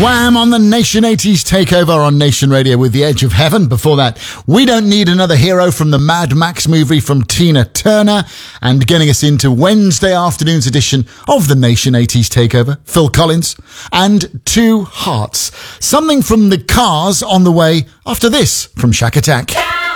Wham on the Nation 80s takeover on Nation Radio with The Edge of Heaven. Before that, We Don't Need Another Hero from the Mad Max movie from Tina Turner. And getting us into Wednesday afternoon's edition of the Nation 80s takeover, Phil Collins and Two Hearts. Something from the Cars on the way after this from Shack Attack.